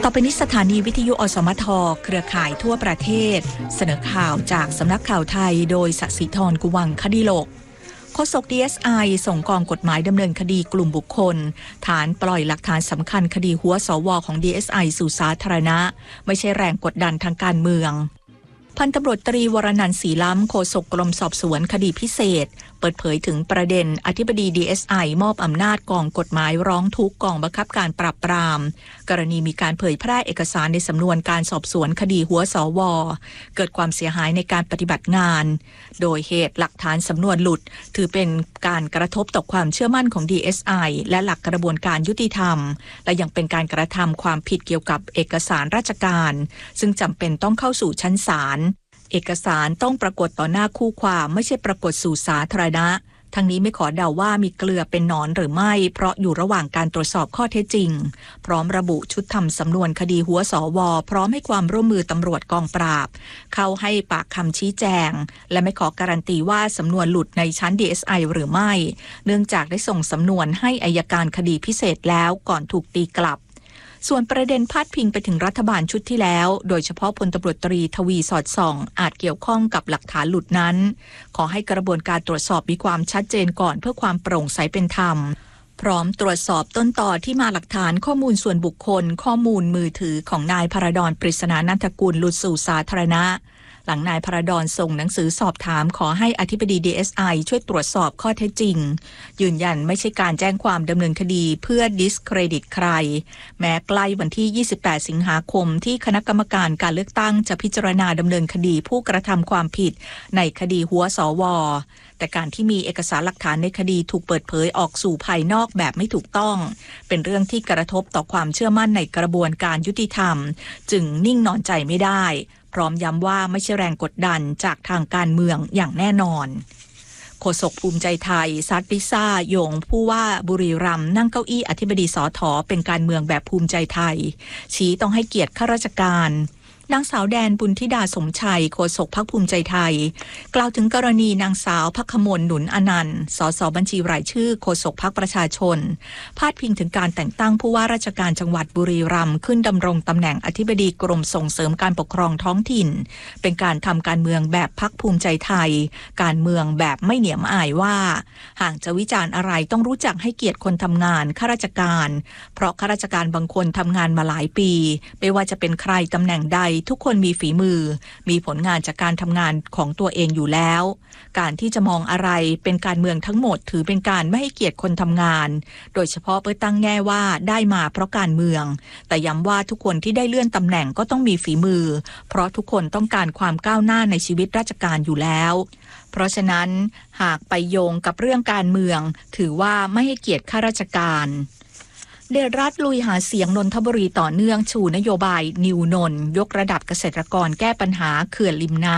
ต่อไปนี้สถานีวิทยุอสมทเครือข่ายทั่วประเทศเสนอข่าวจากสำนักข่าวไทยโดยศศิธร กุวังคดิโลกโฆษก DSI ส่งกองกฎหมายดำเนินคดีกลุ่มบุคคลฐานปล่อยหลักฐานสำคัญคดีหัวสวของ DSI สู่สาธารณะไม่ใช่แรงกดดันทางการเมืองพันตำรวจตรีวรนันท์ศรีล้ำโฆษกกรมสอบสวนคดีพิเศษเปิดเผยถึงประเด็นอธิบดี DSI มอบอำนาจกองกฎหมายร้องทุกข์กองบังคับการปราบปรามกรณีมีการเผยแพร่เอกสารในสำนวนการสอบสวนคดีหัวสวเกิดความเสียหายในการปฏิบัติงานโดยเหตุหลักฐานสำนวนหลุดถือเป็นการกระทบต่อความเชื่อมั่นของ DSI และหลักกระบวนการยุติธรรมและยังเป็นการกระทำความผิดเกี่ยวกับเอกสารราชการซึ่งจำเป็นต้องเข้าสู่ชั้นศาลเอกสารต้องปรากฏต่อหน้าคู่ความไม่ใช่ปรากฏสู่สาธารณะทั้งนี้ไม่ขอเดาว่ามีเกลือเป็นหนอนหรือไม่เพราะอยู่ระหว่างการตรวจสอบข้อเท็จจริงพร้อมระบุชุดทำสำนวนคดีหัวสวพร้อมให้ความร่วมมือตำรวจกองปราบเข้าให้ปากคำชี้แจงและไม่ขอการันตีว่าสำนวนหลุดในชั้น DSI หรือไม่เนื่องจากได้ส่งสำนวนให้อัยการคดีพิเศษแล้วก่อนถูกตีกลับส่วนประเด็นพาดพิงไปถึงรัฐบาลชุดที่แล้วโดยเฉพาะพลตำรวจตรีทวีสอดส่องอาจเกี่ยวข้องกับหลักฐานหลุดนั้นขอให้กระบวนการตรวจสอบมีความชัดเจนก่อนเพื่อความโปร่งใสเป็นธรรมพร้อมตรวจสอบต้นต่อที่มาหลักฐานข้อมูลส่วนบุคคลข้อมูลมือถือของนายพระดอน ปริศนานันทกุลหลุดสู่สาธารณะหลังนายพระดอนส่งหนังสือสอบถามขอให้อธิบดี DSI ช่วยตรวจสอบข้อเท็จจริงยืนยันไม่ใช่การแจ้งความดำเนินคดีเพื่อดิสเครดิตใครแม้ใกล้วันที่28สิงหาคมที่คณะกรรมการการเลือกตั้งจะพิจารณาดำเนินคดีผู้กระทำความผิดในคดีหัวสวแต่การที่มีเอกสารหลักฐานในคดีถูกเปิดเผยออกสู่ภายนอกแบบไม่ถูกต้องเป็นเรื่องที่กระทบต่อความเชื่อมั่นในกระบวนการยุติธรรมจึงนิ่งนอนใจไม่ได้พร้อมย้ำว่าไม่ใช่แรงกดดันจากทางการเมืองอย่างแน่นอนโฆษกภูมิใจไทยซัดลิซ่าโยงผู้ว่าบุรีรัมย์นั่งเก้าอี้อธิบดีสถ.เป็นการเมืองแบบภูมิใจไทยชี้ต้องให้เกียรติข้าราชการนางสาวแดนบุญธิดาสมชัยโฆษกพรรคภูมิใจไทยกล่าวถึงกรณีนางสาวภัคมลหนุนอนันต์สสบัญชีรายชื่อโฆษกพรรคประชาชนพาดพิงถึงการแต่งตั้งผู้ว่าราชการจังหวัดบุรีรัมย์ขึ้นดำรงตำแหน่งอธิบดีกรมส่งเสริมการปกครองท้องถิ่นเป็นการทำการเมืองแบบพรรคภูมิใจไทยการเมืองแบบไม่เหนียมอายว่าหากจะวิจารณ์อะไรต้องรู้จักให้เกียรติคนทำงานข้าราชการเพราะข้าราชการบางคนทำงานมาหลายปีไม่ว่าจะเป็นใครตำแหน่งใดทุกคนมีฝีมือมีผลงานจากการทำงานของตัวเองอยู่แล้วการที่จะมองอะไรเป็นการเมืองทั้งหมดถือเป็นการไม่ให้เกียรติคนทำงานโดยเฉพาะเพื่อตั้งแง่ว่าได้มาเพราะการเมืองแต่ย้ำว่าทุกคนที่ได้เลื่อนตำแหน่งก็ต้องมีฝีมือเพราะทุกคนต้องการความก้าวหน้าในชีวิตราชการอยู่แล้วเพราะฉะนั้นหากไปโยงกับเรื่องการเมืองถือว่าไม่ให้เกียรติข้าราชการเดชรัฐลุยหาเสียงนนทบุรีต่อเนื่องชูนโยบายนิวนนท์ยกระดับเกษตรกรแก้ปัญหาเขื่อนริมน้ำ